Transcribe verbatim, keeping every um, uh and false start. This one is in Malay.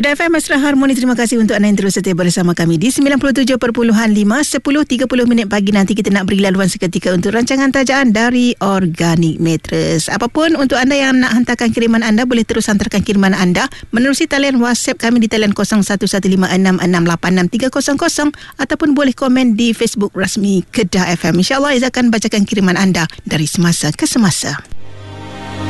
Kedah F M Mesra Harmoni, terima kasih untuk anda yang terus setia bersama kami di sembilan puluh tujuh perpuluhan lima. Sepuluh tiga puluh minit pagi nanti kita nak beri laluan seketika untuk rancangan tajaan dari Organic Mattress. Apapun untuk anda yang nak hantarkan kiriman anda, boleh terus hantarkan kiriman anda menerusi talian WhatsApp kami di talian kosong satu satu lima enam enam lapan enam tiga kosong kosong ataupun boleh komen di Facebook rasmi Kedah F M. InsyaAllah Izzah akan bacakan kiriman anda dari semasa ke semasa.